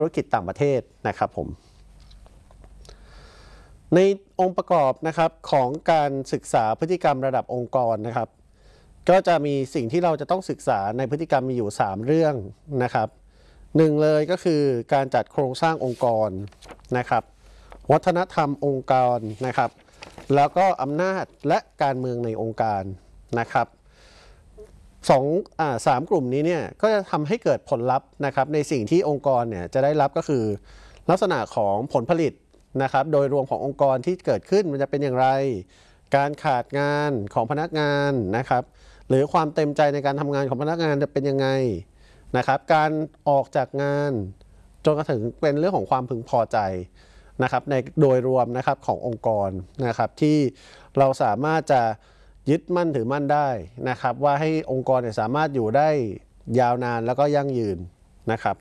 ธุรกิจต่างประเทศนะครับผมในองค์ประกอบนะครับของการศึกษาพฤติกรรมระดับองค์กรนะครับก็จะมีสิ่งที่เราจะต้องศึกษาในพฤติกรรมมีอยู่3เรื่องนะครับหนึ่งเลยก็คือการจัดโครงสร้างองค์กรนะครับวัฒนธรรมองค์กรนะครับแล้วก็อำนาจและการเมืองในองค์การนะครับสามกลุ่มนี้เนี่ยก็จะทำให้เกิดผลลัพธ์นะครับในสิ่งที่องค์กรเนี่ยจะได้รับก็คือลักษณะของผลผลิตนะครับโดยรวมขององค์กรที่เกิดขึ้นมันจะเป็นอย่างไรการขาดงานของพนักงานนะครับหรือความเต็มใจในการทำงานของพนักงานจะเป็นยังไงนะครับการออกจากงานจนกระทั่งเป็นเรื่องของความพึงพอใจนะครับในโดยรวมนะครับขององค์กรนะครับที่เราสามารถจะยึดมั่นถือมั่นได้นะครับว่าให้องค์กรเนี่ยสามารถอยู่ได้ยาวนานแล้วก็ยั่งยืนนะครับ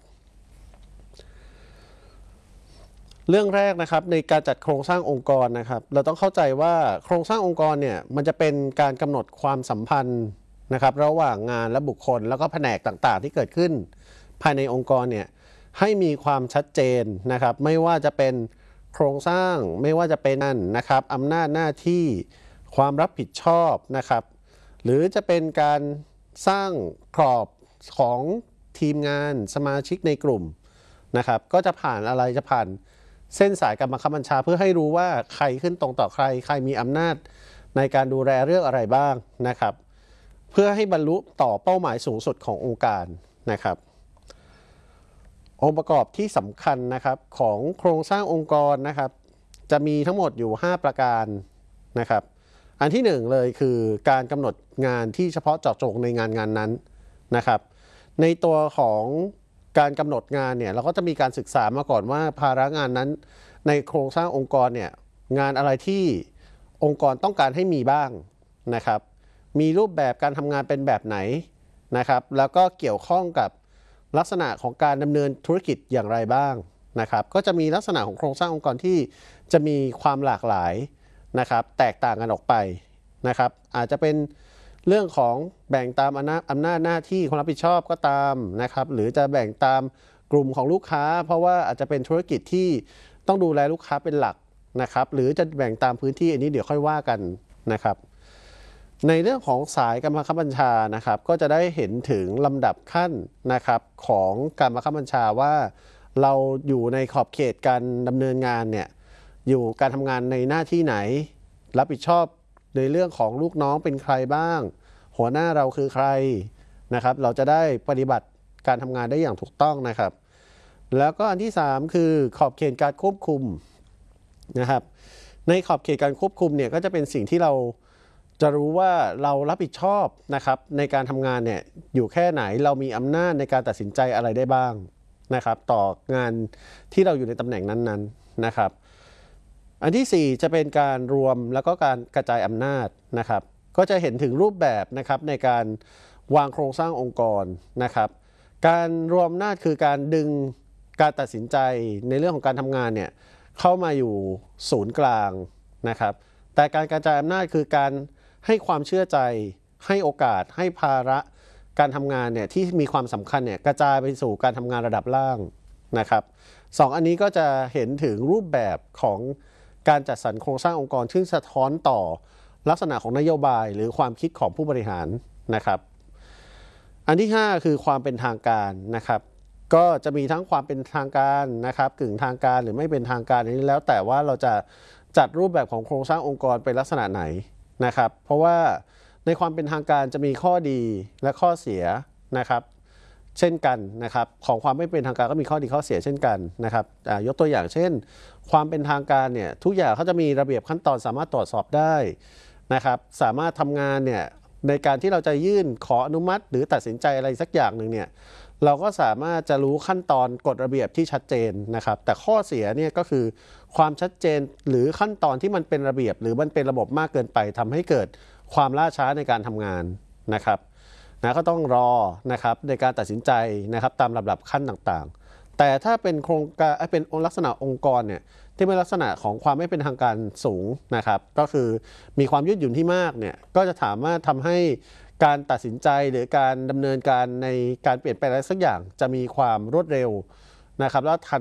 เรื่องแรกนะครับในการจัดโครงสร้างองค์กรนะครับเราต้องเข้าใจว่าโครงสร้างองค์กรเนี่ยมันจะเป็นการกำหนดความสัมพันธ์นะครับระหว่างงานและบุคคลแล้วก็แผนกต่างๆที่เกิดขึ้นภายในองค์กรเนี่ยให้มีความชัดเจนนะครับไม่ว่าจะเป็นโครงสร้างไม่ว่าจะเป็นนั่นนะครับอำนาจหน้าที่ความรับผิดชอบนะครับหรือจะเป็นการสร้างกรอบของทีมงานสมาชิกในกลุ่มนะครับก็จะผ่านอะไรจะผ่านเส้นสายการบังคับบัญชาเพื่อให้รู้ว่าใครขึ้นตรงต่อใครใครมีอำนาจในการดูแลเรื่องอะไรบ้างนะครับเพื่อให้บรรลุต่อเป้าหมายสูงสุดขององค์การนะครับองค์ประกอบที่สำคัญนะครับของโครงสร้างองค์กรนะครับจะมีทั้งหมดอยู่5ประการนะครับอันที่1เลยคือการกำหนดงานที่เฉพาะเจาะจงในงานนั้นนะครับในตัวของการกำหนดงานเนี่ยเราก็จะมีการศึกษามาก่อนว่าภาระงานนั้นในโครงสร้างองค์กรเนี่ยงานอะไรที่องค์กรต้องการให้มีบ้างนะครับมีรูปแบบการทำงานเป็นแบบไหนนะครับแล้วก็เกี่ยวข้องกับลักษณะของการดำเนินธุรกิจอย่างไรบ้างนะครับก็จะมีลักษณะของโครงสร้างองค์กรที่จะมีความหลากหลายนะครับแตกต่างกันออกไปนะครับอาจจะเป็นเรื่องของแบ่งตามอำนาจหน้าที่ความรับผิดชอบก็ตามนะครับหรือจะแบ่งตามกลุ่มของลูกค้าเพราะว่าอาจจะเป็นธุรกิจที่ต้องดูแลลูกค้าเป็นหลักนะครับหรือจะแบ่งตามพื้นที่อันนี้เดี๋ยวค่อยว่ากันนะครับในเรื่องของสายการบังคับบัญชานะครับก็จะได้เห็นถึงลำดับขั้นนะครับของการบังคับบัญชาว่าเราอยู่ในขอบเขตการดำเนินงานเนี่ยอยู่การทำงานในหน้าที่ไหนรับผิดชอบในเรื่องของลูกน้องเป็นใครบ้างหัวหน้าเราคือใครนะครับเราจะได้ปฏิบัติการทำงานได้อย่างถูกต้องนะครับแล้วก็อันที่3คือขอบเขตการควบคุมนะครับในขอบเขตการควบคุมเนี่ยก็จะเป็นสิ่งที่เราจะรู้ว่าเรารับผิดชอบนะครับในการทำงานเนี่ยอยู่แค่ไหนเรามีอำนาจในการตัดสินใจอะไรได้บ้างนะครับต่องานที่เราอยู่ในตำแหน่งนั้นๆนะครับอันที่4จะเป็นการรวมแล้วก็การกระจายอำนาจนะครับก็จะเห็นถึงรูปแบบนะครับในการวางโครงสร้างองค์กรนะครับการรวมอำนาจคือการดึงการตัดสินใจในเรื่องของการทำงานเนี่ยเข้ามาอยู่ศูนย์กลางนะครับแต่การกระจายอำนาจคือการให้ความเชื่อใจให้โอกาสให้ภาระการทำงานเนี่ยที่มีความสำคัญเนี่ยกระจายไปสู่การทำงานระดับล่างนะครับอันนี้ก็จะเห็นถึงรูปแบบของการจัดสรรโครงสร้างองค์กรซึ่งสะท้อนต่อลักษณะของนโยบายหรือความคิดของผู้บริหารนะครับอันที่5คือความเป็นทางการนะครับก็จะมีทั้งความเป็นทางการนะครับกึ่งทางการหรือไม่เป็นทางการนี้แล้วแต่ว่าเราจะจัดรูปแบบของโครงสร้างองค์กรเป็นลักษณะไหนนะครับเพราะว่าในความเป็นทางการจะมีข้อดีและข้อเสียนะครับเช่นกันนะครับของความไม่เป็นทางการก็มีข้อดีข้อเสียเช่นกันนะครับยกตัวอย่างเช่นความเป็นทางการเนี่ยทุกอย่างเขาจะมีระเบียบขั้นตอนสามารถตรวจสอบได้นะครับสามารถทำงานเนี่ยในการที่เราจะยื่นขออนุมัติหรือตัดสินใจอะไรสักอย่างหนึ่งเนี่ยเราก็สามารถจะรู้ขั้นตอนกฎระเบียบที่ชัดเจนนะครับแต่ข้อเสียเนี่ยก็คือความชัดเจนหรือขั้นตอนที่มันเป็นระเบียบหรือมันเป็นระบบมากเกินไปทำให้เกิดความล่าช้าในการทำงานนะครับก็ต้องรอนะครับในการตัดสินใจนะครับตามลำดับขั้นต่างๆแต่ถ้าเป็นโครงการเป็นลักษณะองค์กรเนี่ยที่เป็นลักษณะของความไม่เป็นทางการสูงนะครับก็คือมีความยืดหยุ่นที่มากเนี่ยก็จะสามารถทำให้การตัดสินใจหรือการดำเนินการในการเปลี่ยนแปลงอะไรสักอย่างจะมีความรวดเร็วนะครับแล้ว